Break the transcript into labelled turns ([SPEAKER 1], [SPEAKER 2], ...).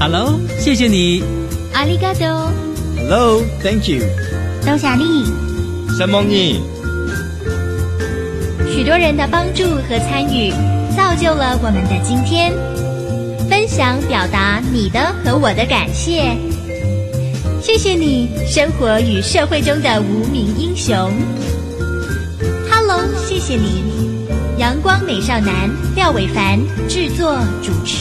[SPEAKER 1] Hello， 谢谢你。
[SPEAKER 2] ありがとう。
[SPEAKER 3] Hello， Thank you。
[SPEAKER 2] 多谢你。
[SPEAKER 4] 什么你？
[SPEAKER 2] 许多人的帮助和参与，造就了我们的今天。分享表达你的和我的感谢。谢谢你，生活与社会中的无名英雄。Hello， 谢谢你。阳光美少男廖伟凡制作主持。